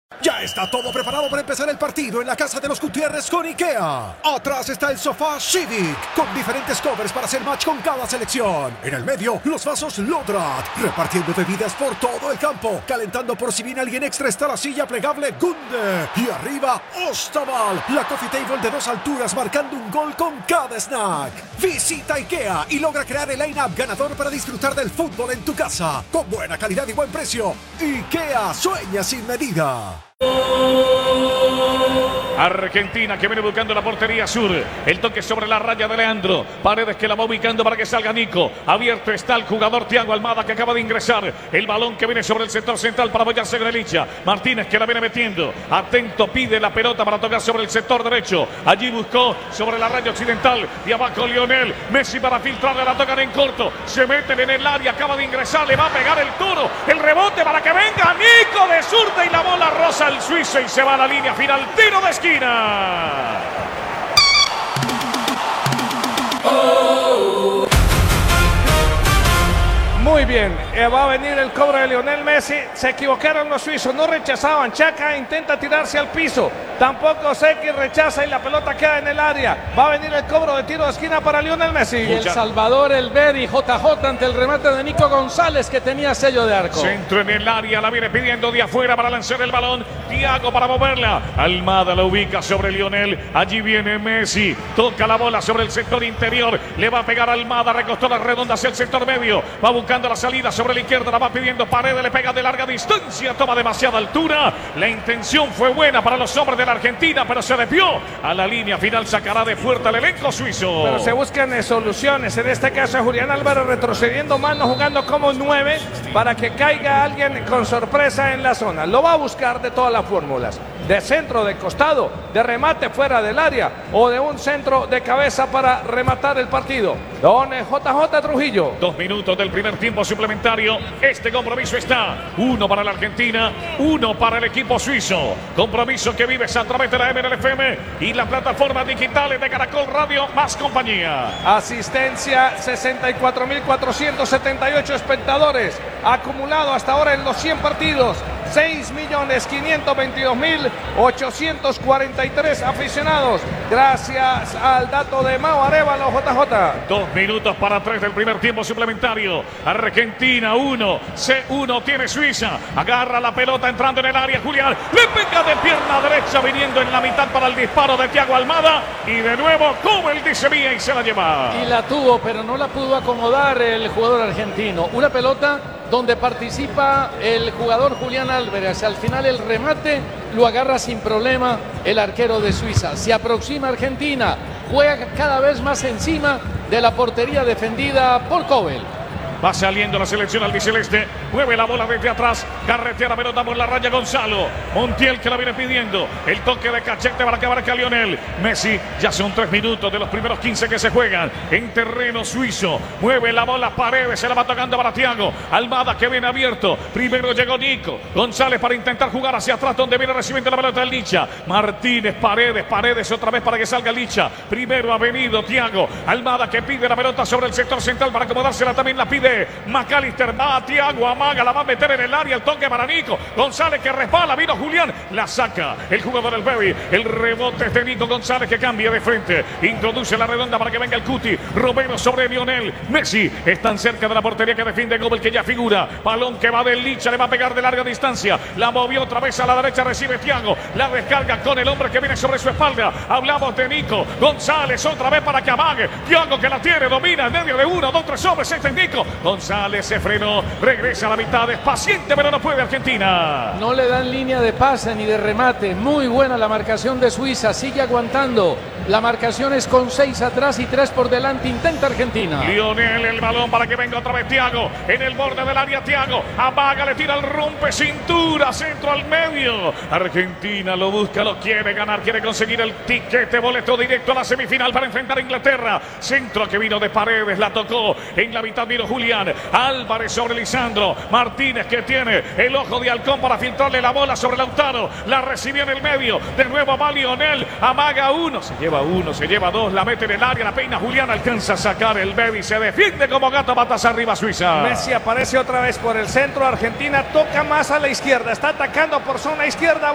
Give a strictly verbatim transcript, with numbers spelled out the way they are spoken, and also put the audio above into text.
Ya está todo preparado para empezar el partido en la casa de los Gutiérrez con IKEA. Atrás está el sofá Civic, con diferentes covers para hacer match con cada selección. En el medio, los vasos Lodrat, repartiendo bebidas por todo el campo. Calentando por si viene alguien extra está la silla plegable Gunde. Y arriba, Ostaval, la coffee table de dos alturas marcando un gol con cada snack. Visita IKEA y logra crear el line-up ganador para disfrutar del fútbol en tu casa. Con buena calidad y buen precio. IKEA sueña sin medida. Argentina que viene buscando la portería sur. El toque sobre la raya de Leandro Paredes, que la va ubicando para que salga Nico. Abierto está el jugador Thiago Almada, que acaba de ingresar. El balón que viene sobre el sector central para apoyarse con Licha. Martínez, que la viene metiendo. Atento, pide la pelota para tocar sobre el sector derecho. Allí buscó sobre la raya occidental. Y abajo Lionel Messi para filtrarle, la tocan en corto. Se meten en el área, acaba de ingresar. Le va a pegar el toro. El rebote para que venga Nico de zurda y la bola rosa al suizo y se va a la línea final. Tiro de esquina. Oh. Muy bien, eh, va a venir el cobro de Lionel Messi. Se equivocaron los suizos, no rechazaban. Chaka intenta tirarse al piso, tampoco Seki rechaza y la pelota queda en el área. Va a venir el cobro de tiro de esquina para Lionel Messi. Y El Salvador Elberi, J J ante el remate de Nico González, que tenía sello de arco. Centro en el área, la viene pidiendo de afuera para lanzar el balón. Thiago para moverla. Almada la ubica sobre Lionel. Allí viene Messi, toca la bola sobre el sector interior. Le va a pegar Almada, recostó la redonda hacia el sector medio. Va buscando la salida sobre la izquierda, la va pidiendo Paredes, le pega de larga distancia, toma demasiada altura. La intención fue buena para los hombres de la Argentina, pero se desvió a la línea final. Sacará de fuerte el elenco suizo. Pero se buscan soluciones. En este caso Julián Álvarez retrocediendo más, no jugando como nueve, para que caiga alguien con sorpresa en la zona. Lo va a buscar de todas las fórmulas: de centro, de costado, de remate fuera del área o de un centro de cabeza para rematar el partido. Don J J Trujillo. Dos minutos del primer tiempo suplementario. Este compromiso está uno para la Argentina, uno para el equipo suizo. Compromiso que vives a través de la M L F M y las plataformas digitales de Caracol Radio más compañía. Asistencia sesenta y cuatro mil cuatrocientos setenta y ocho espectadores. Acumulado hasta ahora en los cien partidos. seis millones quinientos veintidós mil ochocientos cuarenta y tres aficionados. Gracias al dato de Mau Arevalo, J J. Dos minutos para tres del primer tiempo suplementario. Argentina uno, C uno tiene Suiza. Agarra la pelota entrando en el área Julián. Le pega de pierna derecha viniendo en la mitad para el disparo de Thiago Almada. Y de nuevo como él dice vía y se la lleva. Y la tuvo, pero no la pudo acomodar el jugador argentino. Una pelota donde participa el jugador Julián Álvarez. Al final el remate lo agarra sin problema el arquero de Suiza. Se aproxima Argentina, juega cada vez más encima de la portería defendida por Kobel. Va saliendo la selección albiceleste. Mueve la bola desde atrás. Carretea la pelota por la raya Gonzalo. Montiel, que la viene pidiendo. El toque de cachete para que abarque a Lionel Messi. Ya son tres minutos de los primeros quince que se juegan en terreno suizo. Mueve la bola Paredes. Se la va tocando para Thiago Almada, que viene abierto. Primero llegó Nico González para intentar jugar hacia atrás, donde viene recibiendo la pelota el Licha. Martínez, Paredes, Paredes otra vez para que salga Licha. Primero ha venido Thiago Almada, que pide la pelota sobre el sector central para acomodársela. También la pide McAllister. Va a Thiago, amaga, la va a meter en el área. El toque para Nico González, que resbala. Vino Julián, la saca el jugador del Baby. El rebote es de Nico González, que cambia de frente. Introduce la redonda para que venga el Cuti. Romero sobre Lionel Messi. Están cerca de la portería que defiende Gobel, que ya figura. Balón que va del Licha, le va a pegar de larga distancia. La movió otra vez a la derecha, recibe Thiago. La descarga con el hombre que viene sobre su espalda. Hablamos de Nico González otra vez para que amague. Thiago, que la tiene, domina en medio de uno, dos, tres hombres. Este es Nico González, se frenó, regresa a la mitad, es paciente, pero no puede Argentina. No le dan línea de pase ni de remate. Muy buena la marcación de Suiza, sigue aguantando. La marcación es con seis atrás y tres por delante. Intenta Argentina. Lionel, el balón para que venga otra vez Thiago. En el borde del área Thiago. Amaga, le tira el rompe cintura. Centro al medio. Argentina lo busca, lo quiere ganar. Quiere conseguir el tiquete, boleto directo a la semifinal para enfrentar a Inglaterra. Centro que vino de Paredes, la tocó. En la mitad vino Julián. Álvarez sobre Lisandro. Martínez, que tiene el ojo de halcón para filtrarle la bola sobre Lautaro. La recibió en el medio. De nuevo va Lionel. Amaga uno. Se lleva uno, se lleva dos, la mete en el área, la peina Julián, alcanza a sacar el Baby, se defiende como gato, patas arriba Suiza. Messi aparece otra vez por el centro, Argentina toca más a la izquierda, está atacando por zona izquierda.